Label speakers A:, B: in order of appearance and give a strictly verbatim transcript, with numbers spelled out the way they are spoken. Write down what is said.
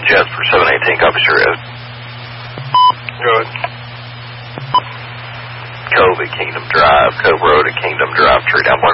A: Jasper seven eighteen, copy, sir.
B: Go ahead.
A: Cove at Kingdom Drive, Cove Road at Kingdom Drive, tree down one